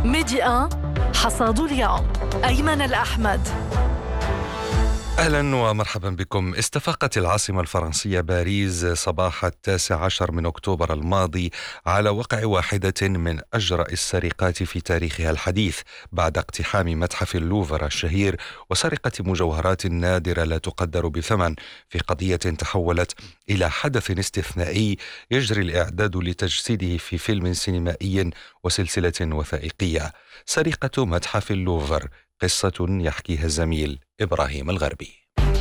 ميدي 1 حصاد اليوم أيمن الأحمد. أهلا ومرحبا بكم. استفاقت العاصمة الفرنسية باريس صباح 19 من أكتوبر الماضي على وقع واحدة من أجرأ السرقات في تاريخها الحديث بعد اقتحام متحف اللوفر الشهير وسرقة مجوهرات نادرة لا تقدر بثمن في قضية تحولت إلى حدث استثنائي يجري الإعداد لتجسيده في فيلم سينمائي وسلسلة وثائقية. سرقة متحف اللوفر قصة يحكيها الزميل إبراهيم الغربي.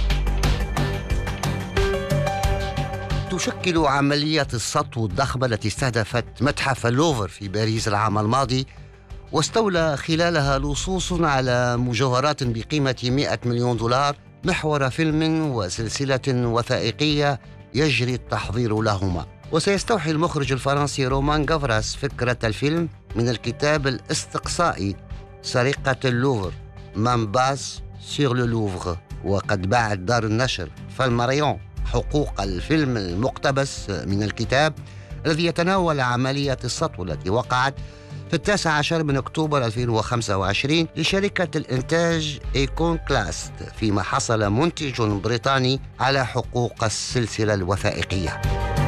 تشكل عملية السطو الضخمة التي استهدفت متحف اللوفر في باريس العام الماضي واستولى خلالها لصوص على مجوهرات بقيمة 100 مليون دولار محور فيلم وسلسلة وثائقية يجري التحضير لهما. وسيستوحي المخرج الفرنسي رومان غافراس فكرة الفيلم من الكتاب الاستقصائي سرقة اللوفر من باس سيغ لو لوفر، وقد باعت دار النشر فالماريون حقوق الفيلم المقتبس من الكتاب الذي يتناول عملية السطو التي وقعت في 19 من أكتوبر 2025 لشركة الإنتاج إيكون كلاست، فيما حصل منتج بريطاني على حقوق السلسلة الوثائقية.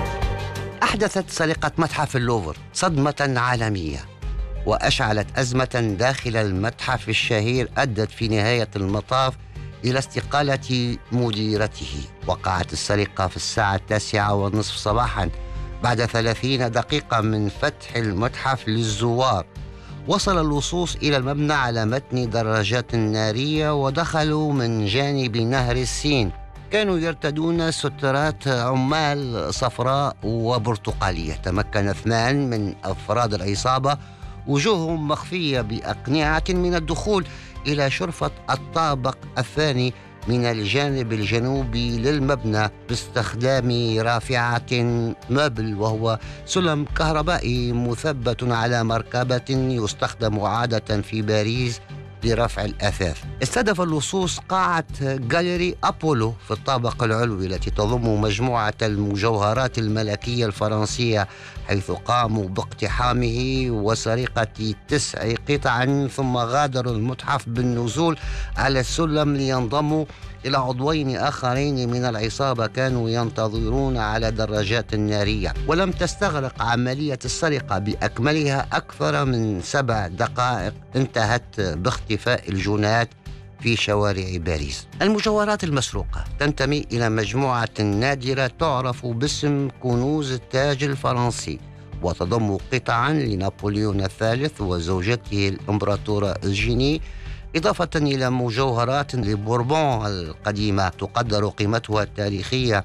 أحدثت سرقة متحف اللوفر صدمة عالمية وأشعلت أزمة داخل المتحف الشهير أدت في نهاية المطاف إلى استقالة مديرته. وقعت السرقة في الساعة 9:30 صباحا بعد 30 دقيقة من فتح المتحف للزوار. وصل اللصوص إلى المبنى على متن دراجات نارية ودخلوا من جانب نهر السين. كانوا يرتدون سترات عمال صفراء وبرتقالية. تمكن 2 من أفراد العصابة وجوههم مخفية بأقنعة من الدخول إلى شرفة الطابق الثاني من الجانب الجنوبي للمبنى باستخدام رافعة مبل، وهو سلم كهربائي مثبت على مركبة يستخدم عادة في باريس لرفع الأثاث. استهدف اللصوص قاعة غاليري أبولو في الطابق العلوي التي تضم مجموعة المجوهرات الملكية الفرنسية، حيث قاموا باقتحامه وسرقة 9 قطع، ثم غادروا المتحف بالنزول على السلم لينضموا إلى عضوين آخرين من العصابة كانوا ينتظرون على دراجات نارية. ولم تستغرق عملية السرقة بأكملها أكثر من 7 دقائق، انتهت باختفاء الجنات في شوارع باريس. المجوهرات المسروقة تنتمي إلى مجموعة نادرة تعرف باسم كنوز التاج الفرنسي، وتضم قطعا لنابليون الثالث وزوجته الإمبراطورة إيجيني، إضافة إلى مجوهرات لبوربون القديمة تقدر قيمتها التاريخية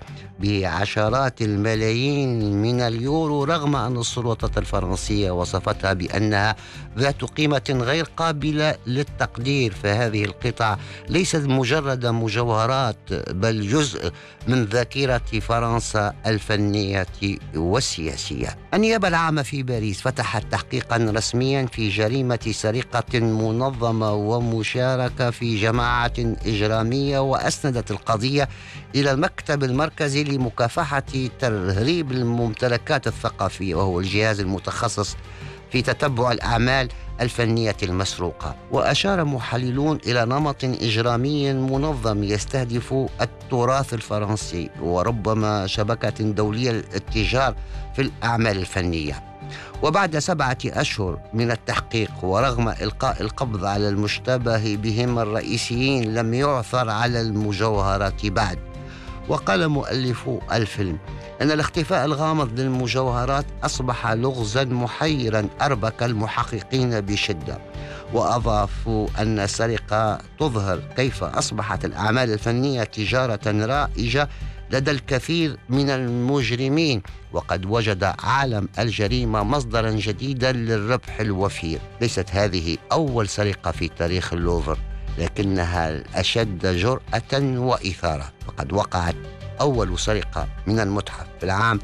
بعشرات الملايين من اليورو، رغم أن السلطات الفرنسية وصفتها بأنها ذات قيمة غير قابلة للتقدير. فهذه القطع ليست مجرد مجوهرات بل جزء من ذاكرة فرنسا الفنية والسياسية. النيابة العامة في باريس فتحت تحقيقا رسميا في جريمة سرقة منظمة ومشاركة في جماعة إجرامية، وأسندت القضية إلى المكتب المركزي لمكافحة تهريب الممتلكات الثقافية، وهو الجهاز المتخصص في تتبع الأعمال الفنية المسروقة. وأشار محللون إلى نمط إجرامي منظم يستهدف التراث الفرنسي وربما شبكة دولية للاتجار في الأعمال الفنية. وبعد 7 أشهر من التحقيق ورغم إلقاء القبض على المشتبه بهم الرئيسيين، لم يعثر على المجوهرات بعد. وقال مؤلفو الفيلم أن الاختفاء الغامض للمجوهرات أصبح لغزا محيرا أربك المحققين بشدة. وأضافوا أن السرقة تظهر كيف أصبحت الأعمال الفنية تجارة رائجة لدى الكثير من المجرمين، وقد وجد عالم الجريمة مصدرا جديدا للربح الوفير. ليست هذه أول سرقة في تاريخ اللوفر، لكنها الأشد جرأة وإثارة، وقد وقعت أول سرقة من المتحف في العام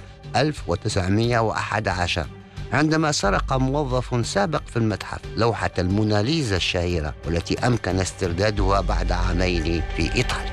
1911 عندما سرق موظف سابق في المتحف لوحة الموناليزا الشهيرة، والتي أمكن استردادها بعد 2 عام في إيطاليا.